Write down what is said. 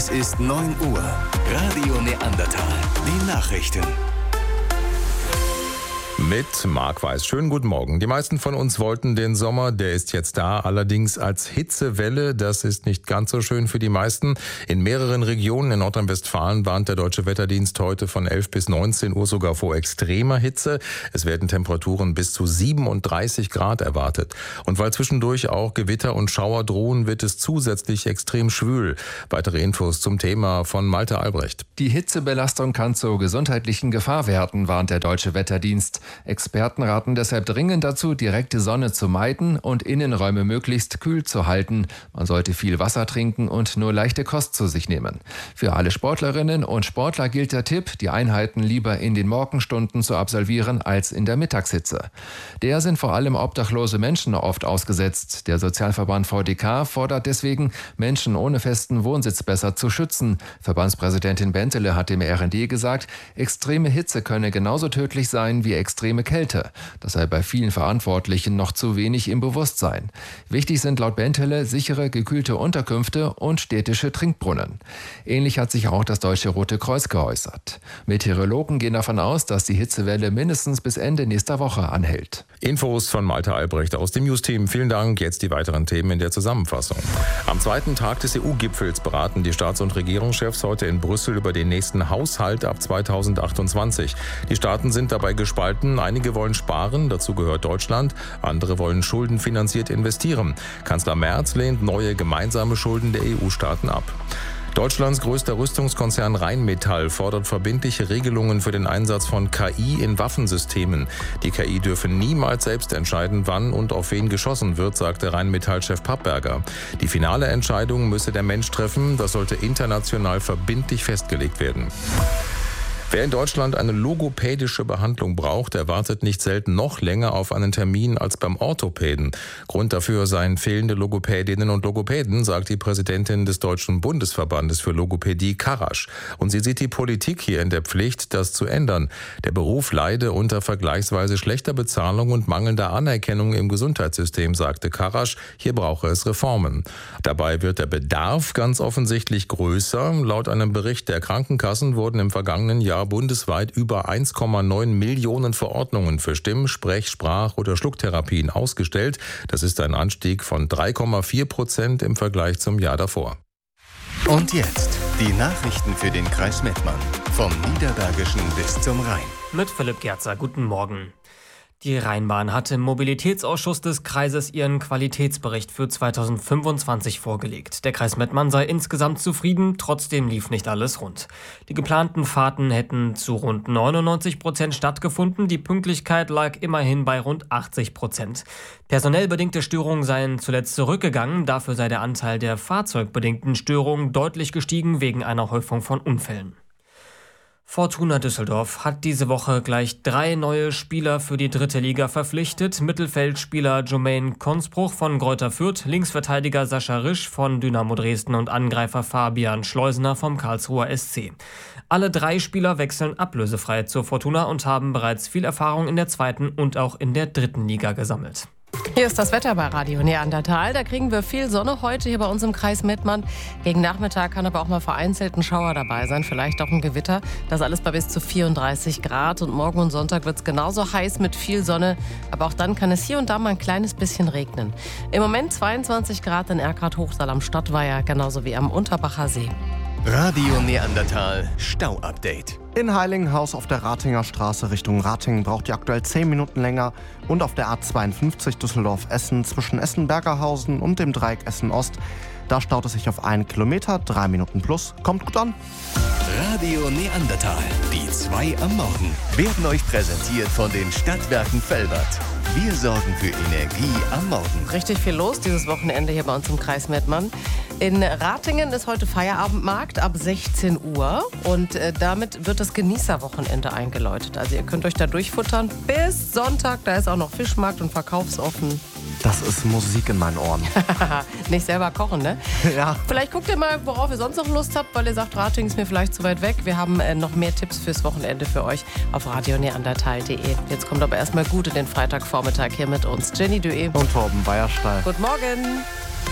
Es ist 9 Uhr. Radio Neandertal. Die Nachrichten. Mit Marc Weiß. Schönen guten Morgen. Die meisten von uns wollten den Sommer, der ist jetzt da, allerdings als Hitzewelle. Das ist nicht ganz so schön für die meisten. In mehreren Regionen in Nordrhein-Westfalen warnt der Deutsche Wetterdienst heute von 11 bis 19 Uhr sogar vor extremer Hitze. Es werden Temperaturen bis zu 37 Grad erwartet. Und weil zwischendurch auch Gewitter und Schauer drohen, wird es zusätzlich extrem schwül. Weitere Infos zum Thema von Malte Albrecht. Die Hitzebelastung kann zur gesundheitlichen Gefahr werden, warnt der Deutsche Wetterdienst. Experten raten deshalb dringend dazu, direkte Sonne zu meiden und Innenräume möglichst kühl zu halten. Man sollte viel Wasser trinken und nur leichte Kost zu sich nehmen. Für alle Sportlerinnen und Sportler gilt der Tipp, die Einheiten lieber in den Morgenstunden zu absolvieren als in der Mittagshitze. Der sind vor allem obdachlose Menschen oft ausgesetzt. Der Sozialverband VDK fordert deswegen, Menschen ohne festen Wohnsitz besser zu schützen. Verbandspräsidentin Bentele hat dem RND gesagt, extreme Hitze könne genauso tödlich sein wie extreme Kälte. Das sei bei vielen Verantwortlichen noch zu wenig im Bewusstsein. Wichtig sind laut Bentele sichere, gekühlte Unterkünfte und städtische Trinkbrunnen. Ähnlich hat sich auch das Deutsche Rote Kreuz geäußert. Meteorologen gehen davon aus, dass die Hitzewelle mindestens bis Ende nächster Woche anhält. Infos von Malte Albrecht aus dem News-Team. Vielen Dank. Jetzt die weiteren Themen in der Zusammenfassung. Am zweiten Tag des EU-Gipfels beraten die Staats- und Regierungschefs heute in Brüssel über den nächsten Haushalt ab 2028. Die Staaten sind dabei gespalten. Einige wollen sparen, dazu gehört Deutschland. Andere wollen schuldenfinanziert investieren. Kanzler Merz lehnt neue gemeinsame Schulden der EU-Staaten ab. Deutschlands größter Rüstungskonzern Rheinmetall fordert verbindliche Regelungen für den Einsatz von KI in Waffensystemen. Die KI dürfe niemals selbst entscheiden, wann und auf wen geschossen wird, sagte Rheinmetall-Chef Pappberger. Die finale Entscheidung müsse der Mensch treffen, das sollte international verbindlich festgelegt werden. Wer in Deutschland eine logopädische Behandlung braucht, erwartet nicht selten noch länger auf einen Termin als beim Orthopäden. Grund dafür seien fehlende Logopädinnen und Logopäden, sagt die Präsidentin des Deutschen Bundesverbandes für Logopädie, Karasch. Und sie sieht die Politik hier in der Pflicht, das zu ändern. Der Beruf leide unter vergleichsweise schlechter Bezahlung und mangelnder Anerkennung im Gesundheitssystem, sagte Karasch. Hier brauche es Reformen. Dabei wird der Bedarf ganz offensichtlich größer. Laut einem Bericht der Krankenkassen wurden im vergangenen Jahr bundesweit über 1,9 Millionen Verordnungen für Stimm-, Sprech-, Sprach- oder Schlucktherapien ausgestellt. Das ist ein Anstieg von 3,4% im Vergleich zum Jahr davor. Und jetzt die Nachrichten für den Kreis Mettmann. Vom Niederbergischen bis zum Rhein. Mit Philipp Gerzer, guten Morgen. Die Rheinbahn hat im Mobilitätsausschuss des Kreises ihren Qualitätsbericht für 2025 vorgelegt. Der Kreis Mettmann sei insgesamt zufrieden, trotzdem lief nicht alles rund. Die geplanten Fahrten hätten zu rund 99% stattgefunden, die Pünktlichkeit lag immerhin bei rund 80%. Personell bedingte Störungen seien zuletzt zurückgegangen, dafür sei der Anteil der fahrzeugbedingten Störungen deutlich gestiegen wegen einer Häufung von Unfällen. Fortuna Düsseldorf hat diese Woche gleich 3 neue Spieler für die 3. Liga verpflichtet. Mittelfeldspieler Jermaine Consbruch von Greuther Fürth, Linksverteidiger Sascha Risch von Dynamo Dresden und Angreifer Fabian Schleusener vom Karlsruher SC. Alle 3 Spieler wechseln ablösefrei zur Fortuna und haben bereits viel Erfahrung in der 2. und auch in der 3. Liga gesammelt. Hier ist das Wetter bei Radio Neandertal. Da kriegen wir viel Sonne heute hier bei uns im Kreis Mettmann. Gegen Nachmittag kann aber auch mal vereinzelt ein Schauer dabei sein, vielleicht auch ein Gewitter. Das alles bei bis zu 34 Grad. Und morgen und Sonntag wird es genauso heiß mit viel Sonne. Aber auch dann kann es hier und da mal ein kleines bisschen regnen. Im Moment 22 Grad in Erkrath-Hochsal am Stadtweiher, genauso wie am Unterbacher See. Radio Neandertal Stau-Update. In Heiligenhaus auf der Ratinger Straße Richtung Ratingen braucht ihr aktuell 10 Minuten länger. Und auf der A52 Düsseldorf-Essen zwischen Essen-Bergerhausen und dem Dreieck Essen-Ost. Da staut es sich auf 1 Kilometer, 3 Minuten plus. Kommt gut an. Radio Neandertal, die 2 am Morgen, werden euch präsentiert von den Stadtwerken Velbert. Wir sorgen für Energie am Morgen. Richtig viel los dieses Wochenende hier bei uns im Kreis Mettmann. In Ratingen ist heute Feierabendmarkt ab 16 Uhr und damit wird das Genießerwochenende eingeläutet. Also ihr könnt euch da durchfuttern bis Sonntag. Da ist auch noch Fischmarkt und verkaufsoffen. Das ist Musik in meinen Ohren. Nicht selber kochen, ne? Ja. Vielleicht guckt ihr mal, worauf ihr sonst noch Lust habt, weil ihr sagt, Ratingen ist mir vielleicht zu weit weg. Wir haben noch mehr Tipps fürs Wochenende für euch auf radioneandertal.de. Jetzt kommt aber erstmal gut in den Freitagvormittag hier mit uns. Jenny Dué und Torben Weierstein. Guten Morgen.